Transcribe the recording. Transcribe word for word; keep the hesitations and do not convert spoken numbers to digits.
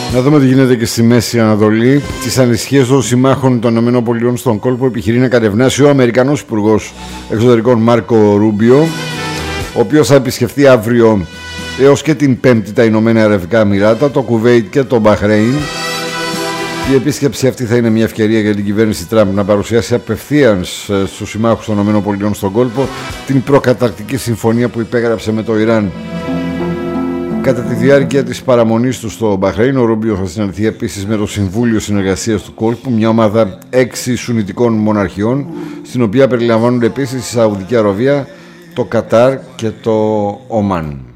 Να δούμε τι γίνεται και στη Μέση Ανατολή. Τις ανησυχίες των συμμάχων των ΗΠΑ στον κόλπο επιχειρεί να κατευνάσει ο Αμερικανός Υπουργός Εξωτερικών Μάρκο Ρούμπιο, ο οποίος θα επισκεφθεί αύριο έως και την Πέμπτη τα Ηνωμένα Αραβικά Εμιράτα, το Κουβέιτ και το Μπαχρέιν. Η επίσκεψη αυτή θα είναι μια ευκαιρία για την κυβέρνηση Τραμπ να παρουσιάσει απευθείας στους συμμάχους των ΗΠΑ στον κόλπο την προκαταρκτική συμφωνία που υπέγραψε με το Ιράν. Κατά τη διάρκεια της παραμονής του στο Μπαχρέιν, ο Ρούμπιο θα συναντηθεί επίσης με το Συμβούλιο Συνεργασίας του Κόλπου, μια ομάδα έξι σουνιτικών μοναρχιών, στην οποία περιλαμβάνονται επίσης η Σαουδική Αραβία, το Κατάρ και το Ομάν.